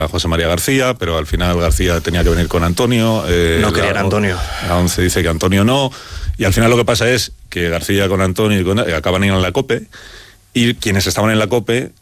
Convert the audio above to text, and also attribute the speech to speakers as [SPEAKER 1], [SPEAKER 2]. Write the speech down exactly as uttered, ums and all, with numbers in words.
[SPEAKER 1] a José María García, pero al final García tenía que venir con Antonio.
[SPEAKER 2] Eh, no querían a Antonio.
[SPEAKER 1] La ONCE dice que Antonio no, y al final lo que pasa es que García con Antonio y con, eh, acaban en la COPE, y quienes estaban en la COPE